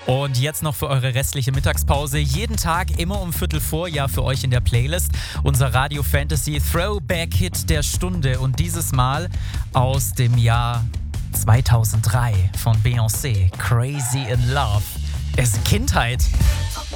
Und jetzt noch für eure restliche Mittagspause. Jeden Tag immer um Viertel vor, ja für euch in der Playlist. Unser Radio Fantasy Throwback Hit der Stunde. Und dieses Mal aus dem Jahr 2003 von Beyoncé. Crazy in Love. Es ist Kindheit.